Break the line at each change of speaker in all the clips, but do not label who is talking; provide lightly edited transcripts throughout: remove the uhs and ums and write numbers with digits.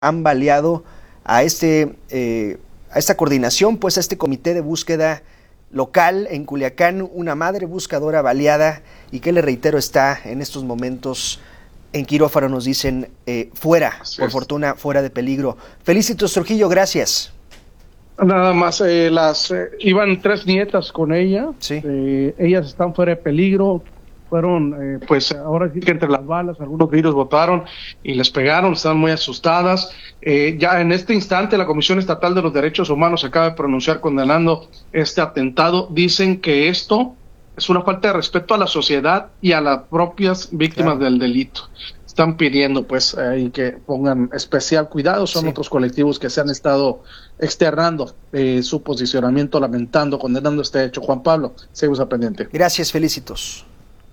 han baleado a esta coordinación, pues a este comité de búsqueda local en Culiacán, una madre buscadora baleada y que le reitero está en estos momentos en quirófano, nos dicen, fuera, por fortuna, fuera de peligro. Felicitos Trujillo, gracias.
Nada más, iban 3 nietas con ella,
sí.
Ellas están fuera de peligro, fueron, pues ahora sí que entre las balas, algunos grillos botaron y les pegaron, están muy asustadas. Ya en este instante la Comisión Estatal de los Derechos Humanos acaba de pronunciar condenando este atentado. Dicen que esto es una falta de respeto a la sociedad y a las propias víctimas del delito. Están pidiendo pues que pongan especial cuidado. Son otros colectivos que se han estado externando su posicionamiento, lamentando, condenando este hecho. Juan Pablo, seguimos al pendiente.
Gracias, Felicitos.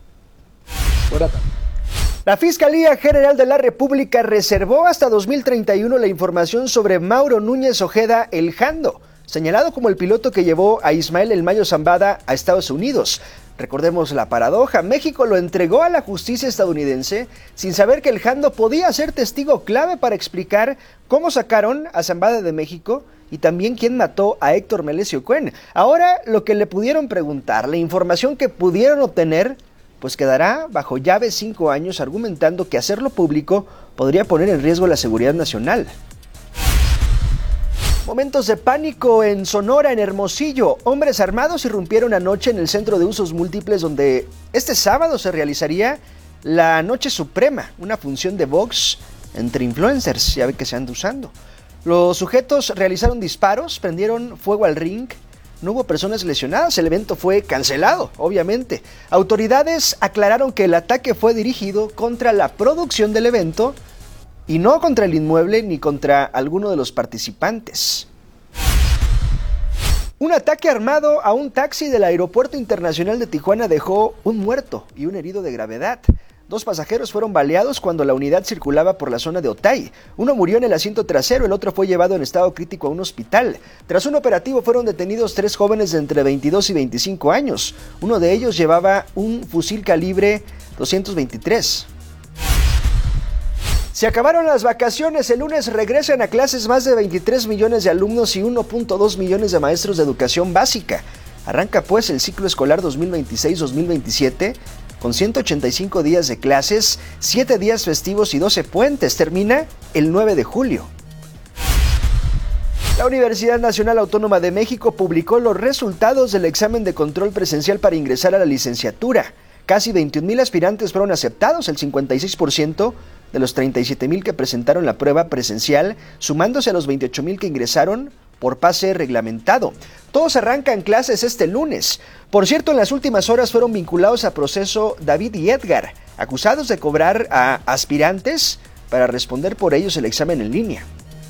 La Fiscalía General de la República reservó hasta 2031 la información sobre Mauro Núñez Ojeda El Jando, señalado como el piloto que llevó a Ismael El Mayo Zambada a Estados Unidos. Recordemos la paradoja, México lo entregó a la justicia estadounidense sin saber que El Jando podía ser testigo clave para explicar cómo sacaron a Zambada de México y también quién mató a Héctor Melesio Cuen. Ahora lo que le pudieron preguntar, la información que pudieron obtener, pues quedará bajo llave 5 años, argumentando que hacerlo público podría poner en riesgo la seguridad nacional. Momentos de pánico en Sonora, en Hermosillo. Hombres armados irrumpieron anoche en el centro de usos múltiples donde este sábado se realizaría la Noche Suprema, una función de box entre influencers, ya ve que se anda usando. Los sujetos realizaron disparos, prendieron fuego al ring. No hubo personas lesionadas, el evento fue cancelado, obviamente. Autoridades aclararon que el ataque fue dirigido contra la producción del evento y no contra el inmueble ni contra alguno de los participantes. Un ataque armado a un taxi del Aeropuerto Internacional de Tijuana dejó un muerto y un herido de gravedad. 2 pasajeros fueron baleados cuando la unidad circulaba por la zona de Otay. Uno murió en el asiento trasero, el otro fue llevado en estado crítico a un hospital. Tras un operativo fueron detenidos 3 jóvenes de entre 22 y 25 años. Uno de ellos llevaba un fusil calibre .223. Se acabaron las vacaciones, el lunes regresan a clases más de 23 millones de alumnos y 1.2 millones de maestros de educación básica. Arranca pues el ciclo escolar 2026-2027 con 185 días de clases, 7 días festivos y 12 puentes. Termina el 9 de julio. La Universidad Nacional Autónoma de México publicó los resultados del examen de control presencial para ingresar a la licenciatura. Casi 21,000 aspirantes fueron aceptados, el 56% de los 37,000 que presentaron la prueba presencial, sumándose a los 28,000 que ingresaron por pase reglamentado. Todos arrancan clases este lunes. Por cierto, en las últimas horas fueron vinculados a proceso David y Edgar, acusados de cobrar a aspirantes para responder por ellos el examen en línea.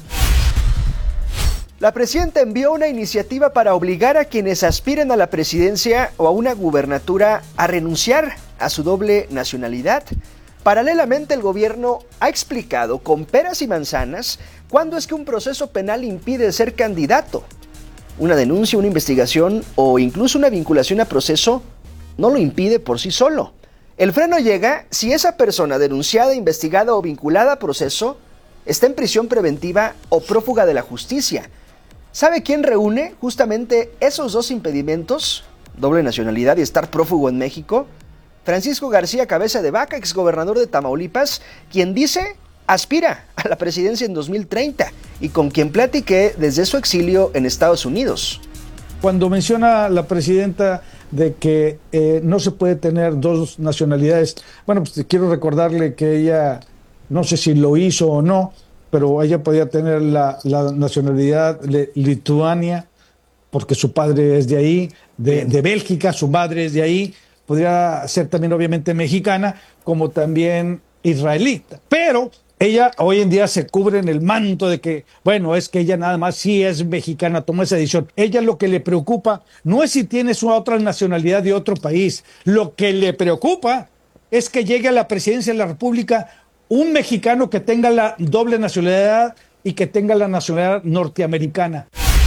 La presidenta envió una iniciativa para obligar a quienes aspiren a la presidencia o a una gubernatura a renunciar a su doble nacionalidad. Paralelamente, el gobierno ha explicado con peras y manzanas cuándo es que un proceso penal impide ser candidato. Una denuncia, una investigación o incluso una vinculación a proceso no lo impide por sí solo. El freno llega si esa persona denunciada, investigada o vinculada a proceso está en prisión preventiva o prófuga de la justicia. ¿Sabe quién reúne justamente esos 2 impedimentos? Doble nacionalidad y estar prófugo en México. Francisco García Cabeza de Vaca, exgobernador de Tamaulipas, quien dice aspira a la presidencia en 2030 y con quien platiqué desde su exilio en Estados Unidos.
Cuando menciona la presidenta de que no se puede tener 2 nacionalidades, bueno, pues quiero recordarle que ella, no sé si lo hizo o no, pero ella podía tener la nacionalidad de Lituania, porque su padre es de ahí, de Bélgica, su madre es de ahí, podría ser también obviamente mexicana, como también israelita, pero ella hoy en día se cubre en el manto de que, bueno, es que ella nada más sí es mexicana, tomó esa decisión. Ella lo que le preocupa no es si tiene su otra nacionalidad de otro país, lo que le preocupa es que llegue a la presidencia de la República un mexicano que tenga la doble nacionalidad y que tenga la nacionalidad norteamericana.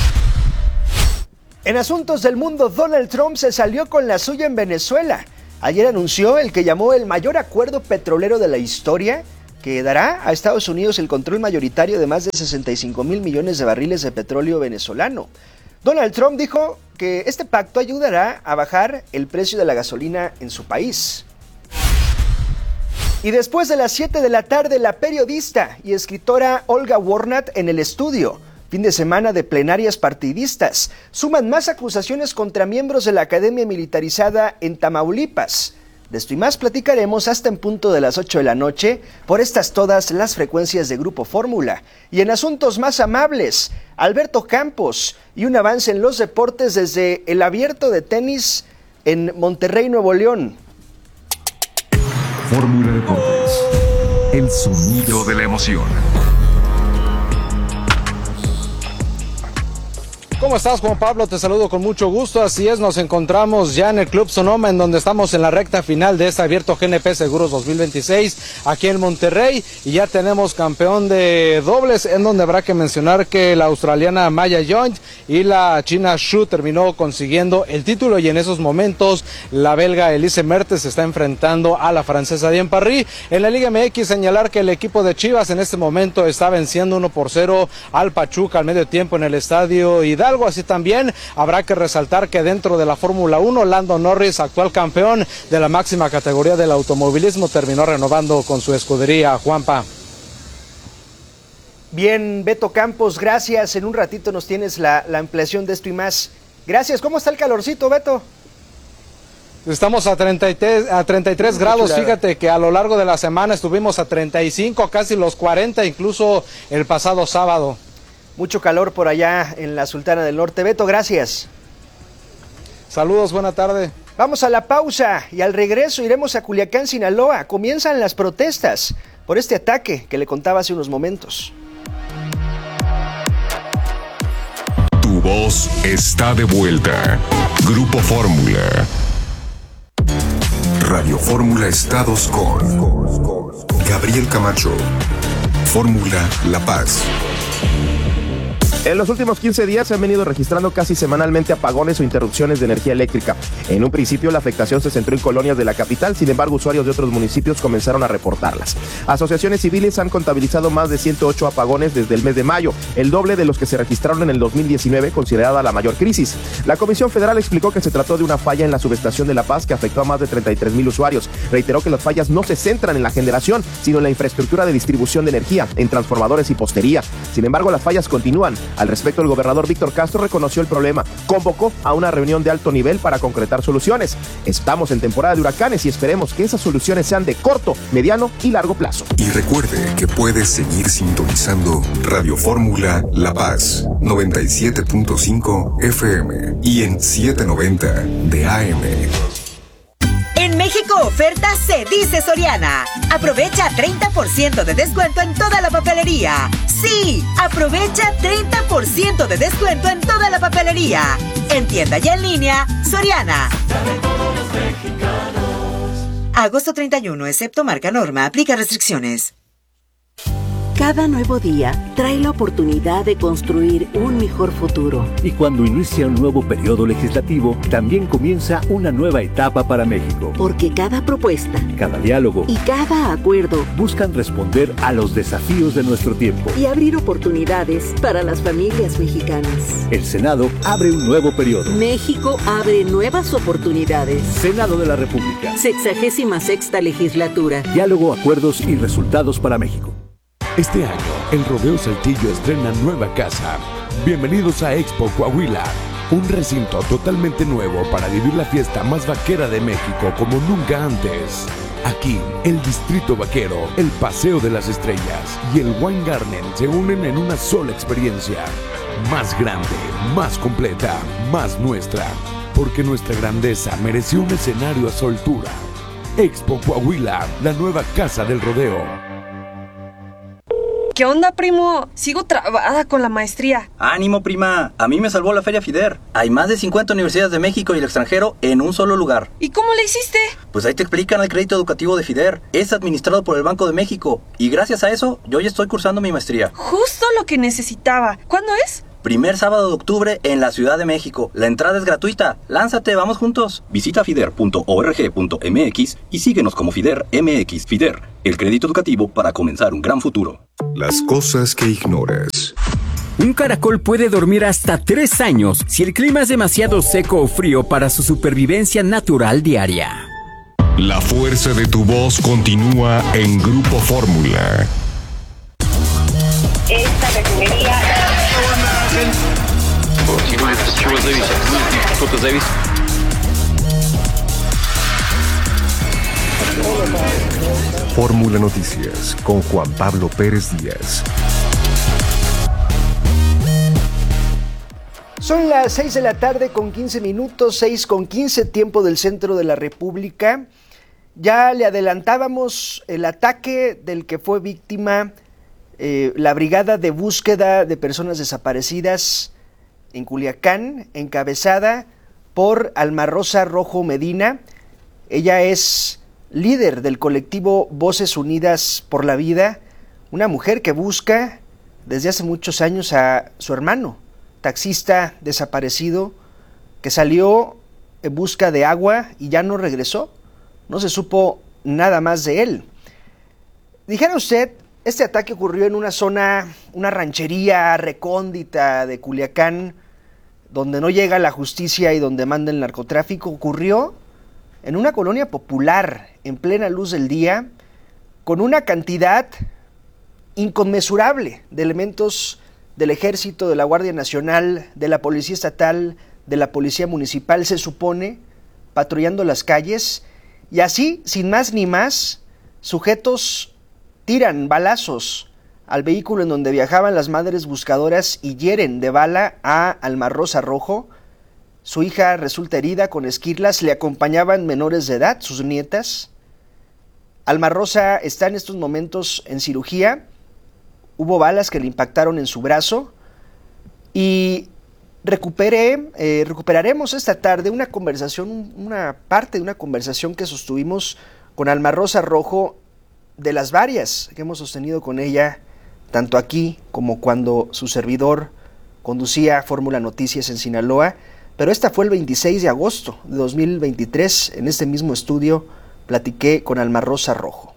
En asuntos del mundo, Donald Trump se salió con la suya en Venezuela. Ayer anunció el que llamó el mayor acuerdo petrolero de la historia que dará a Estados Unidos el control mayoritario de más de 65,000 millones de barriles de petróleo venezolano. Donald Trump dijo que este pacto ayudará a bajar el precio de la gasolina en su país. Y después de las 7 de la tarde, la periodista y escritora Olga Warnat en el estudio. Fin de semana de plenarias partidistas. Suman más acusaciones contra miembros de la Academia Militarizada en Tamaulipas. De esto y más platicaremos hasta en punto de las 8 de la noche por estas todas las frecuencias de Grupo Fórmula. Y en asuntos más amables, Alberto Campos y un avance en los deportes desde el Abierto de tenis en Monterrey, Nuevo León.
Fórmula Deportes, el sonido de la emoción.
¿Cómo estás, Juan Pablo? Te saludo con mucho gusto. Así es, nos encontramos ya en el Club Sonoma, en donde estamos en la recta final de este Abierto GNP Seguros 2026, aquí en Monterrey, y ya tenemos campeón de dobles, en donde habrá que mencionar que la australiana Maya Joint y la china Xu terminó consiguiendo el título, y en esos momentos la belga Elise Mertens está enfrentando a la francesa Diane Parry. En la Liga MX, señalar que el equipo de Chivas en este momento está venciendo 1-0 al Pachuca al medio tiempo en el estadio Hidalgo. Así también habrá que resaltar que dentro de la Fórmula 1, Lando Norris, actual campeón de la máxima categoría del automovilismo, terminó renovando con su escudería. Juanpa.
Bien, Beto Campos, gracias. En un ratito nos tienes la ampliación de esto y más. Gracias. ¿Cómo está el calorcito, Beto?
Estamos a 33 grados. Fíjate que a lo largo de la semana estuvimos a 35, casi los 40, incluso el pasado sábado.
Mucho calor por allá en la Sultana del Norte. Beto, gracias.
Saludos, buena tarde.
Vamos a la pausa y al regreso iremos a Culiacán, Sinaloa. Comienzan las protestas por este ataque que le contaba hace unos momentos.
Tu voz está de vuelta. Grupo Fórmula. Radio Fórmula Estados con Gabriel Camacho. Fórmula La Paz.
En los últimos 15 días se han venido registrando casi semanalmente apagones o interrupciones de energía eléctrica. En un principio la afectación se centró en colonias de la capital, sin embargo usuarios de otros municipios comenzaron a reportarlas. Asociaciones civiles han contabilizado más de 108 apagones desde el mes de mayo, el doble de los que se registraron en el 2019, considerada la mayor crisis. La Comisión Federal explicó que se trató de una falla en la subestación de La Paz que afectó a más de 33,000 usuarios. Reiteró que las fallas no se centran en la generación, sino en la infraestructura de distribución de energía, en transformadores y postería. Sin embargo, las fallas continúan. Al respecto, el gobernador Víctor Castro reconoció el problema, convocó a una reunión de alto nivel para concretar soluciones. Estamos en temporada de huracanes y esperemos que esas soluciones sean de corto, mediano y largo plazo.
Y recuerde que puedes seguir sintonizando Radio Fórmula La Paz, 97.5 FM y en 790 de AM.
En México oferta se dice Soriana. Aprovecha 30% de descuento en toda la papelería. Sí, aprovecha 30% de descuento en toda la papelería. En tienda y en línea, Soriana. Agosto 31, excepto marca Norma, aplica restricciones.
Cada nuevo día trae la oportunidad de construir un mejor futuro.
Y cuando inicia un nuevo periodo legislativo, también comienza una nueva etapa para México.
Porque cada propuesta,
cada diálogo
y cada acuerdo
buscan responder a los desafíos de nuestro tiempo
y abrir oportunidades para las familias mexicanas.
El Senado abre un nuevo periodo.
México abre nuevas oportunidades.
Senado de la República.
66ª legislatura.
Diálogo, acuerdos y resultados para México.
Este año, el Rodeo Saltillo estrena nueva casa. Bienvenidos a Expo Coahuila, un recinto totalmente nuevo para vivir la fiesta más vaquera de México como nunca antes. Aquí, el Distrito Vaquero, el Paseo de las Estrellas y el Wine Garden se unen en una sola experiencia. Más grande, más completa, más nuestra. Porque nuestra grandeza mereció un escenario a su altura. Expo Coahuila, la nueva casa del rodeo.
¿Qué onda, primo? Sigo trabada con la maestría.
¡Ánimo, prima! A mí me salvó la Feria FIDER. Hay más de 50 universidades de México y el extranjero en un solo lugar.
¿Y cómo le hiciste?
Pues ahí te explican el crédito educativo de FIDER. Es administrado por el Banco de México. Y gracias a eso, yo ya estoy cursando mi maestría.
Justo lo que necesitaba. ¿Cuándo es?
Primer sábado de octubre en la Ciudad de México. La entrada es gratuita. Lánzate, vamos juntos. Visita fider.org.mx y síguenos como Fider MX. Fider, el crédito educativo para comenzar un gran futuro.
Las cosas que ignoras.
Un caracol puede dormir hasta 3 años si el clima es demasiado seco o frío para su supervivencia natural diaria.
La fuerza de tu voz continúa en Grupo Fórmula.
Esta refinería...
Fórmula Noticias con Juan Pablo Pérez Díaz.
Son las 6 de la tarde con 15 minutos, 6 con 15, tiempo del centro de la República. Ya le adelantábamos el ataque del que fue víctima la Brigada de Búsqueda de Personas Desaparecidas en Culiacán, encabezada por Alma Rosa Rojo Medina. Ella es líder del colectivo Voces Unidas por la Vida, una mujer que busca desde hace muchos años a su hermano, taxista desaparecido, que salió en busca de agua y ya no regresó. No se supo nada más de él. Dijera usted, este ataque ocurrió en una zona, una ranchería recóndita de Culiacán, donde no llega la justicia y donde manda el narcotráfico. Ocurrió en una colonia popular, en plena luz del día, con una cantidad inconmensurable de elementos del Ejército, de la Guardia Nacional, de la Policía Estatal, de la Policía Municipal, se supone, patrullando las calles, y así, sin más ni más, sujetos tiran balazos al vehículo en donde viajaban las madres buscadoras y hieren de bala a Alma Rosa Rojo. Su hija resulta herida con esquirlas, le acompañaban menores de edad, sus nietas. Alma Rosa está en estos momentos en cirugía. Hubo balas que le impactaron en su brazo y recuperaremos esta tarde una conversación, una parte de una conversación que sostuvimos con Alma Rosa Rojo, de las varias que hemos sostenido con ella, tanto aquí como cuando su servidor conducía Fórmula Noticias en Sinaloa, pero esta fue el 26 de agosto de 2023, en este mismo estudio platiqué con Alma Rosa Rojo.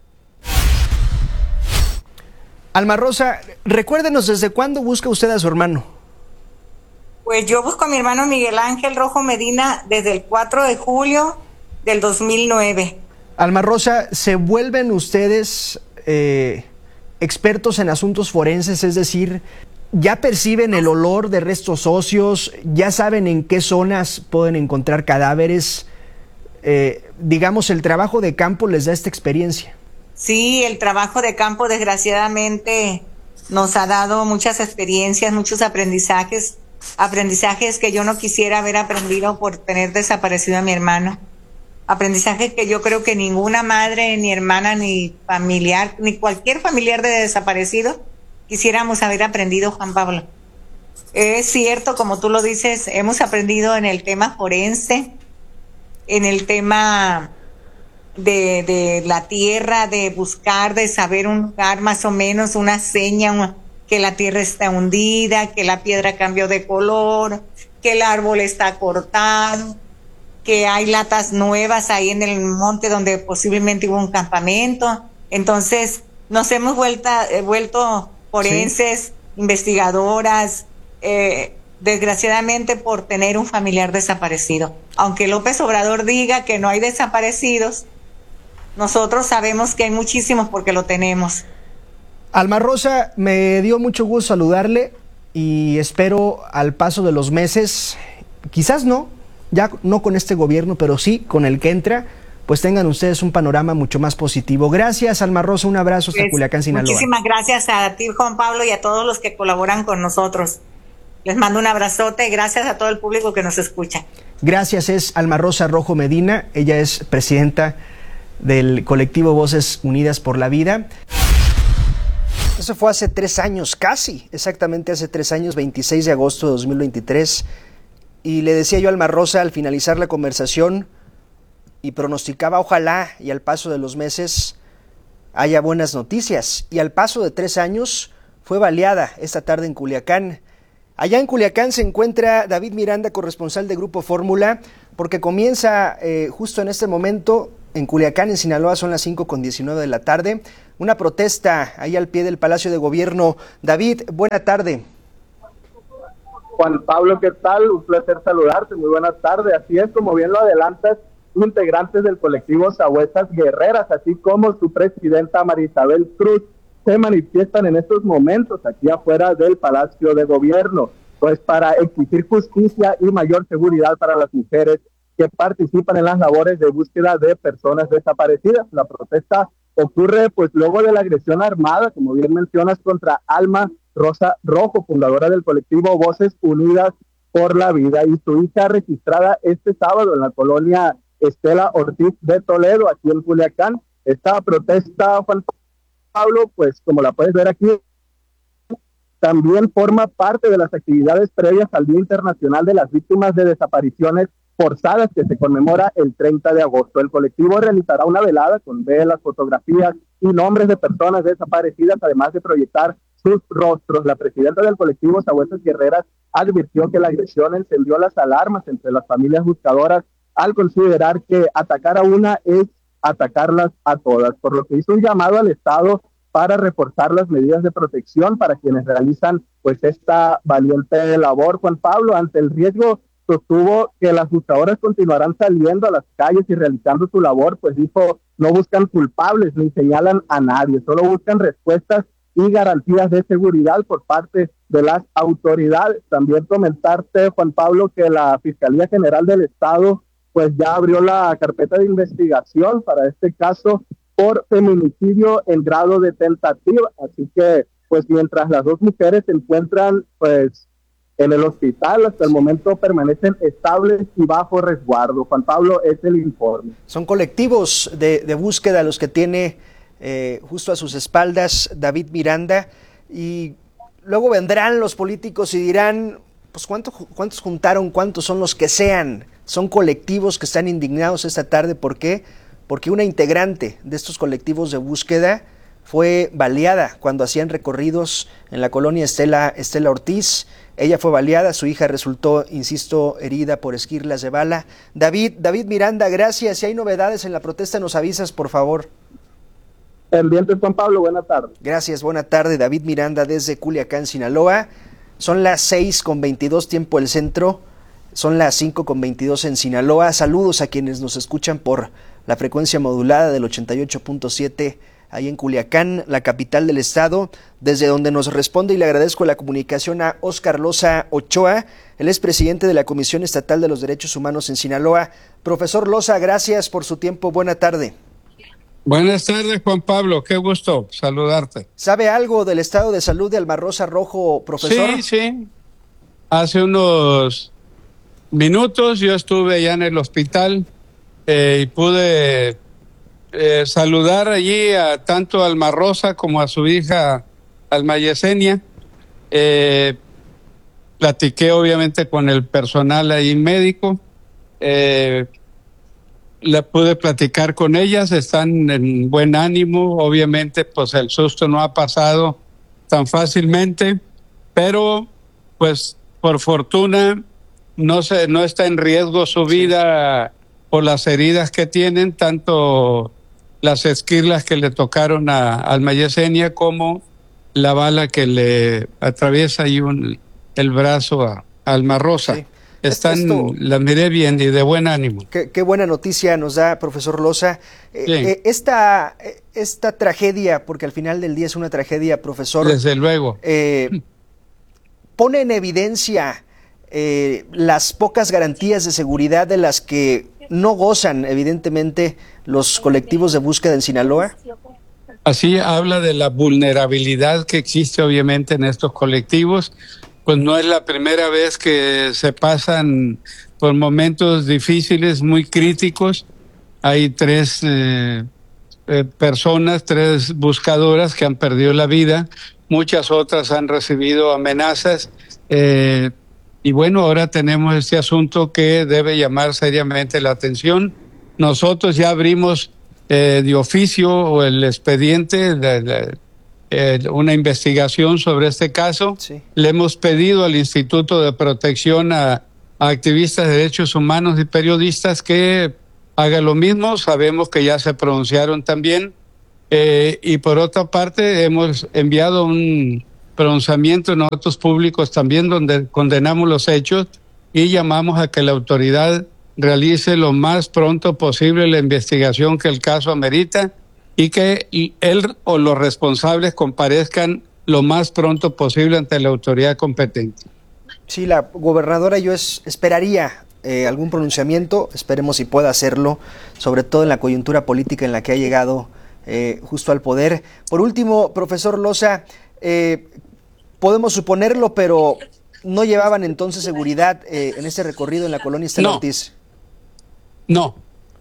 Alma Rosa, recuérdenos, ¿desde cuándo busca usted a su hermano?
Pues yo busco a mi hermano Miguel Ángel Rojo Medina desde el 4 de julio del 2009.
Alma Rosa, ¿se vuelven ustedes expertos en asuntos forenses? Es decir, ¿ya perciben el olor de restos óseos? ¿Ya saben en qué zonas pueden encontrar cadáveres? Digamos, ¿el trabajo de campo les da esta experiencia?
Sí, el trabajo de campo desgraciadamente nos ha dado muchas experiencias, muchos aprendizajes que yo no quisiera haber aprendido por tener desaparecido a mi hermano. Aprendizaje que yo creo que ninguna madre, ni hermana, ni familiar, ni cualquier familiar de desaparecido quisiéramos haber aprendido, Juan Pablo. Es cierto, como tú lo dices, hemos aprendido en el tema forense, en el tema de la tierra, de buscar, de saber un lugar más o menos, una seña, que la tierra está hundida, que la piedra cambió de color, que el árbol está cortado, que hay latas nuevas ahí en el monte donde posiblemente hubo un campamento. Entonces nos hemos vuelto forenses, sí, investigadoras, desgraciadamente por tener un familiar desaparecido. Aunque López Obrador diga que no hay desaparecidos, nosotros sabemos que hay muchísimos porque lo tenemos.
Alma Rosa, me dio mucho gusto saludarle y espero al paso de los meses, quizás ya no con este gobierno, pero sí con el que entra, pues tengan ustedes un panorama mucho más positivo. Gracias, Alma Rosa, un abrazo hasta Culiacán, Sinaloa.
Muchísimas gracias a ti, Juan Pablo, y a todos los que colaboran con nosotros. Les mando un abrazote y gracias a todo el público que nos escucha.
Gracias, es Alma Rosa Rojo Medina, ella es presidenta del colectivo Voces Unidas por la Vida. Eso fue hace 3 años, casi, exactamente hace 3 años, 26 de agosto de 2023. Y le decía yo a Alma Rosa al finalizar la conversación y pronosticaba ojalá y al paso de los meses haya buenas noticias. Y al paso de 3 años fue baleada esta tarde en Culiacán. Allá en Culiacán se encuentra David Miranda, corresponsal de Grupo Fórmula, porque comienza justo en este momento en Culiacán, en Sinaloa, son las 5:19 de la tarde, una protesta ahí al pie del Palacio de Gobierno. David, buena tarde.
Juan Pablo, ¿qué tal? Un placer saludarte, muy buenas tardes. Así es, como bien lo adelantas, integrantes del colectivo Sabuesas Guerreras, así como su presidenta Marisabel Cruz, se manifiestan en estos momentos aquí afuera del Palacio de Gobierno, pues para exigir justicia y mayor seguridad para las mujeres que participan en las labores de búsqueda de personas desaparecidas. La protesta ocurre pues luego de la agresión armada, como bien mencionas, contra Alma Rosa Rojo, fundadora del colectivo Voces Unidas por la Vida, y su hija, registrada este sábado en la colonia Estela Ortiz de Toledo, aquí en Culiacán. Esta protesta, Juan Pablo, pues como la puedes ver aquí, también forma parte de las actividades previas al Día Internacional de las Víctimas de Desapariciones Forzadas, que se conmemora el 30 de agosto. El colectivo realizará una velada con velas, fotografías y nombres de personas desaparecidas, además de proyectar sus rostros. La presidenta del colectivo Sabuesas Guerreras advirtió que la agresión encendió las alarmas entre las familias buscadoras al considerar que atacar a una es atacarlas a todas, por lo que hizo un llamado al Estado para reforzar las medidas de protección para quienes realizan pues esta valiente labor. Juan Pablo, ante el riesgo, sostuvo que las buscadoras continuarán saliendo a las calles y realizando su labor, pues dijo, no buscan culpables ni señalan a nadie, solo buscan respuestas y garantías de seguridad por parte de las autoridades. También comentarte, Juan Pablo, que la Fiscalía General del Estado pues ya abrió la carpeta de investigación para este caso por feminicidio en grado de tentativa, así que pues mientras las dos mujeres se encuentran pues en el hospital, hasta el momento permanecen estables y bajo resguardo. Juan Pablo, es el informe.
Son colectivos de búsqueda los que tiene justo a sus espaldas David Miranda, y luego vendrán los políticos y dirán, pues ¿cuántos juntaron? ¿Cuántos son los que sean? Son colectivos que están indignados esta tarde. ¿Por qué? Porque una integrante de estos colectivos de búsqueda fue baleada cuando hacían recorridos en la colonia Estela Ortiz. Ella fue baleada, su hija resultó, insisto, herida por esquirlas de bala. David Miranda, gracias. Si hay novedades en la protesta, nos avisas, por favor.
Pendiente, Juan Pablo, buena tarde.
Gracias, buena tarde. David Miranda desde Culiacán, Sinaloa. Son las 6:22 tiempo del centro, son las 5:22 en Sinaloa. Saludos a quienes nos escuchan por la frecuencia modulada del 88.7 ahí en Culiacán, la capital del estado, desde donde nos responde, y le agradezco la comunicación a Óscar Loza Ochoa. Él es presidente de la Comisión Estatal de los Derechos Humanos en Sinaloa. Profesor Loza, gracias por su tiempo. Buena tarde.
Buenas tardes, Juan Pablo. Qué gusto saludarte.
¿Sabe algo del estado de salud de Alma Rosa Rojo, profesor?
Sí. Hace unos minutos yo estuve allá en el hospital y pude saludar allí a tanto a Alma Rosa como a su hija Alma Yesenia. Platiqué obviamente con el personal ahí médico. La pude platicar con ellas, están en buen ánimo. Obviamente pues el susto no ha pasado tan fácilmente, pero pues por fortuna no está en riesgo su vida por las heridas que tienen, tanto las esquirlas que le tocaron a Alma Yesenia como la bala que le atraviesa ahí el brazo a Alma Rosa. Sí. La miré bien y de buen ánimo.
Qué buena noticia nos da, profesor Loza. Esta tragedia, porque al final del día es una tragedia, profesor.
Desde luego.
Pone en evidencia las pocas garantías de seguridad de las que no gozan, evidentemente, los colectivos de búsqueda en Sinaloa.
Así habla de la vulnerabilidad que existe, obviamente, en estos colectivos. Pues no es la primera vez que se pasan por momentos difíciles, muy críticos. Hay tres personas, tres buscadoras que han perdido la vida. Muchas otras han recibido amenazas. Y bueno, ahora tenemos este asunto que debe llamar seriamente la atención. Nosotros ya abrimos de oficio o el expediente una investigación sobre este caso.
Sí.
Le hemos pedido al Instituto de Protección a activistas de derechos humanos y periodistas que haga lo mismo. Sabemos que ya se pronunciaron también. Y por otra parte, hemos enviado un pronunciamiento en otros públicos también donde condenamos los hechos y llamamos a que la autoridad realice lo más pronto posible la investigación que el caso amerita y que él o los responsables comparezcan lo más pronto posible ante la autoridad competente.
Sí, la gobernadora, yo esperaría algún pronunciamiento, esperemos si pueda hacerlo, sobre todo en la coyuntura política en la que ha llegado justo al poder. Por último, profesor Loza, podemos suponerlo, pero ¿no llevaban entonces seguridad en ese recorrido en la colonia Estela Ortiz?
No.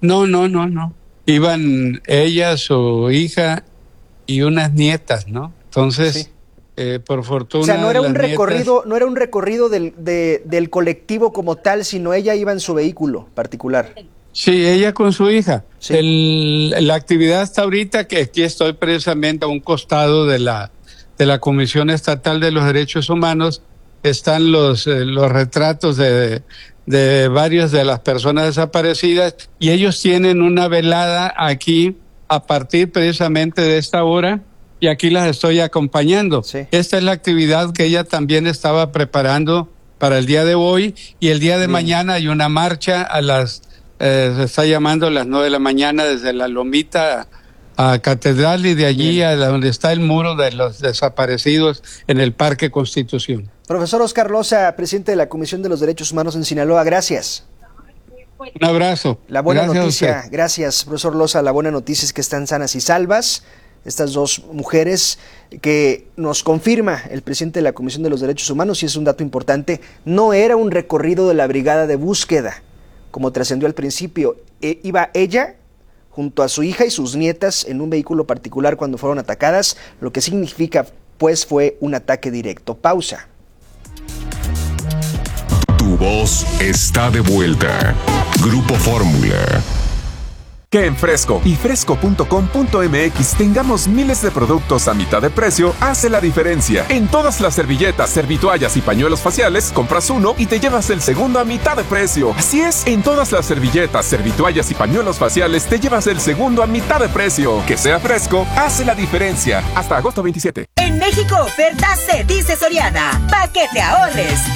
Iban ella, su hija y unas nietas, ¿no? Entonces, sí. Por fortuna...
O sea, no era un recorrido del colectivo como tal, sino ella iba en su vehículo particular.
Sí, ella con su hija.
Sí.
La actividad hasta ahorita, que aquí estoy precisamente a un costado de la Comisión Estatal de los Derechos Humanos, están los retratos de varias de las personas desaparecidas y ellos tienen una velada aquí a partir precisamente de esta hora y aquí las estoy acompañando. Sí. Esta es la actividad que ella también estaba preparando para el día de hoy y el día de mañana hay una marcha se está llamando a las 9 de la mañana desde la Lomita a Catedral y de allí a donde está el muro de los desaparecidos en el Parque Constitución.
Profesor Oscar Loza, presidente de la Comisión de los Derechos Humanos en Sinaloa, gracias.
Un abrazo.
La buena noticia, gracias, profesor Loza, la buena noticia es que están sanas y salvas estas dos mujeres que nos confirma el presidente de la Comisión de los Derechos Humanos, y es un dato importante, no era un recorrido de la brigada de búsqueda, como trascendió al principio, iba ella junto a su hija y sus nietas en un vehículo particular cuando fueron atacadas, lo que significa pues fue un ataque directo. Pausa.
Tu voz está de vuelta. Grupo Fórmula.
Que en Fresco y fresco.com.mx tengamos miles de productos a mitad de precio hace la diferencia. En todas las servilletas, servitoallas y pañuelos faciales, compras uno y te llevas el segundo a mitad de precio. Así es, en todas las servilletas, servitoallas y pañuelos faciales te llevas el segundo a mitad de precio. Que sea Fresco hace la diferencia. Hasta agosto 27.
En México oferta se dice Soriana. Pa' que te ahorres.